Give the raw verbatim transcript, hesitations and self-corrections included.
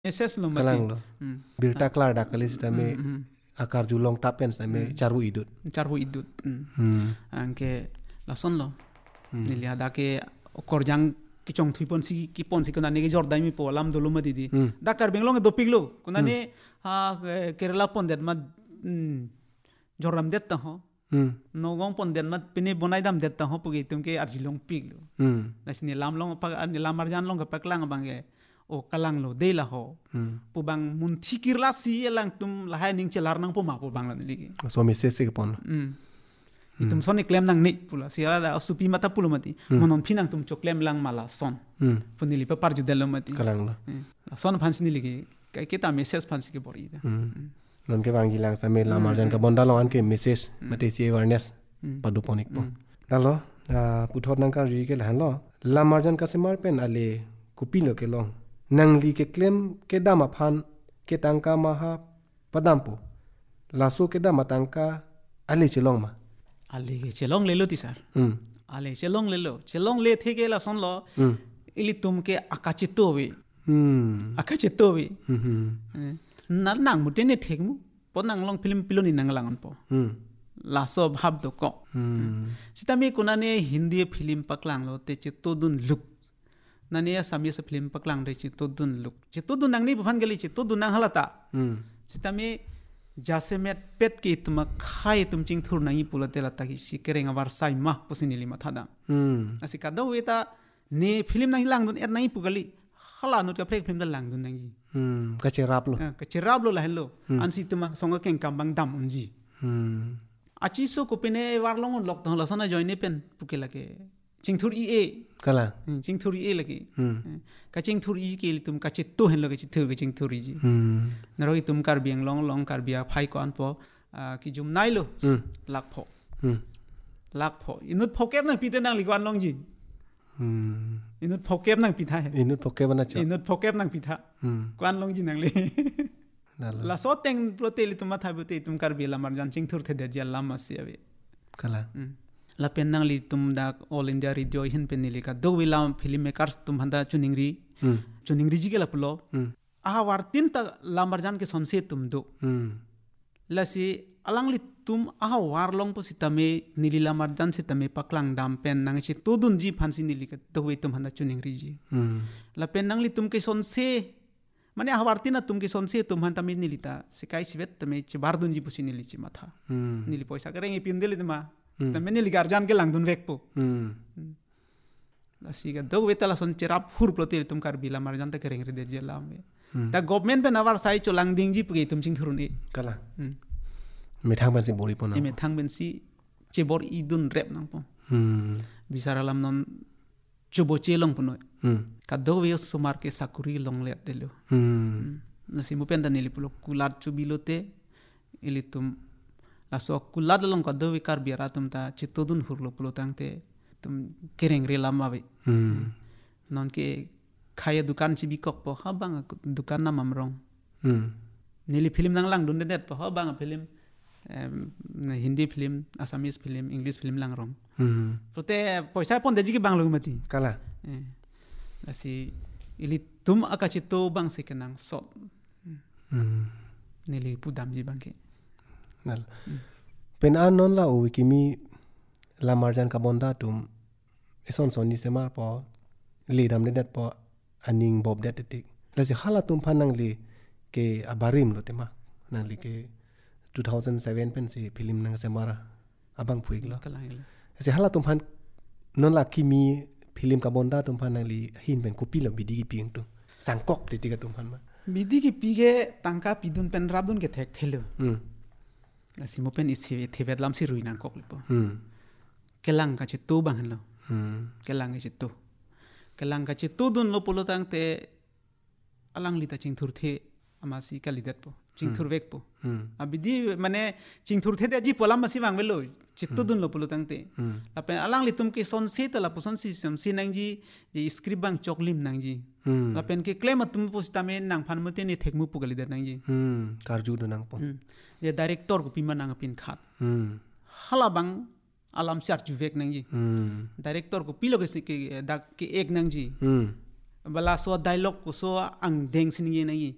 Meses lo mati. Kalang lo. Birta klar da kali sitame akar julong tapen sitame carwu idut. Carwu idut. Angke lason lo. Nili ada ke korjang kicong tupon si kipon si kunani ke Jordan mi po alam dulu mati di. Dakar benglong ke dopik lo. Kunani ha Kerala pon det mat Jordan det taho. Nogong pon den mat pini bonai dam det taho pugi tumke arjilong pig lo. Nas ni lam long pag ni lam arjan long ke paklang bangge. O kalang lo de la ho pu bang mun thikir la si elang tum la hai ning chelar nang pu ma pu bang la ligi so mi se se pon itum son klem nang ni pula si ala supi mata pulu mati monon pinang tum choklem lang mala son punili pa parju delo mati kalang lo son phansi ni ligi kai kita message phansi ke bori da non ke bang gilang sa me la marjan ka bonda lo an ke message mate si awareness padu ponik po dalo puthot nang ka ri ke la lo la marjan ka semar pen ale kupi lo ke long nang li ke claim ke dama phan ke tangka maha padampo laso ke dama tangka ale chelong ma ale ke chelong le lo ti sar hmm ale chelong le lo chelong le the ke la son lo ili tum ke akachito we hmm akachito we hmm na nang mu te ne thek mu po nang long film piloni nang langan po hmm laso bhab do ko hmm sitami kunane hindi film paklang lo te chito dun luk nania samia sa film paklang de chito dun luk chito dun nang ni bhan gali chito dun nang halata hmm sitami jasemet pet ki tuma khai tum ching thur nangi pulate lata ki sikereng war sai ma pusinili mathada hmm asika do weta ne film nang lang dun et nai pugali hala nut ka prek film da lang dun nangi hmm ka cherap lo ka cherap lo la hello ansi tuma songa keng kambang dam unji hmm achi so ko pene war long lok to la sona join pen pukela ke chingthur i e kala chingthur i e lagi ka chingthur i ke tum ka chitto hen lagi chithur ke chingthur i ji naroi tum kar biang long long kar bia phai ko an po ki jum nai lo lak pho lak pho inut pho kep nang pite nang li kwan long ji inut pho kep nang pitha he inut pho kep na cha inut pho kep nang pitha kwan long ji nang le la so teng proteli tum matha bu te tum kar bia la mar jan chingthur the de ja lam asi ave kala la penang li tum da all india radio hin penili ka do wilam film makers tum handa chuningri chuningri ji ke la pulo a war tin ta lamarjan ke sonse tum do la si alang li tum a war long po sitame nili lamarjan sitame paklang dam pen nang chi tudun ji phansi nili ka do we tum handa chuningri ji la penang li tum ke sonse mane a war tin tum ke sonse tum handa mi nili ta sikai sibet tame chi bardun ji pusi nili chi matha nili poisa kareng e pindeli ma tamene ligar jan ke langdun vek po asi ga dog weta la son cherap hur plotel tum kar bila mar jan ta kereng re de jelam ta government pe nawar sai cho langding ji pge tum ching thurun e kala me thang ban si bori pon e me thang ben si chebor i dun rep nang po bisara lam non chobo chelong puno ka dog we sumar ke sakuri long let delo nasi mu pen daneli pulo kulat chubilote ilitum laso kulat long ka do vikar biara tum ta chitodun hurlo pulotang te tum kereng re lama be non ke khaya dukan chi bikok po ha bang dukan na mamrong nili film nang lang dun det po ha bang film hindi film assamese film english film lang rong prote poisa pon de ji ki bang lo mati kala asi ili tum akachito bang sekenang sot nili pudam ji bangke nal pen an non la o kimi la marjan ka bonda tum ison son ni semar po le dam le dat po aning bob dat tik la si hala tum phanang le ke abarim lo tema nang le ke two thousand seven pen si film nang semara abang phuik lo si hala tum phan non la kimi film ka bonda tum phanang li hin ben kopi lo bidi ki ping tu sangkok ti ti ka tum phan ma bidi ki pige tangka pidun pen rabdun ke thek thelo si mo pen isi thebet lam si ruinang kok lipo kelang ka chitu bang lo kelang ka chitu kelang ka chitu dun lo polo tang te alang lita chingthur the amasi kalidet po chingthur vek po abidi mane chingthur the de ji polam masi bang velo chitu dun lo polo tang te lapen alang litum ke son se ta la poson si sam si nang ji ji script bang choklim nang ji lapen ke claim tum postame nang phan mate ni thekmu pugali de nang ji karju do nang po je director ko pima nang pin khat hala bang alam search vek nang ji director ko pilo ke ke dak ke ek nang ji bala so dialogue ko so ang deng sin ngi nang ji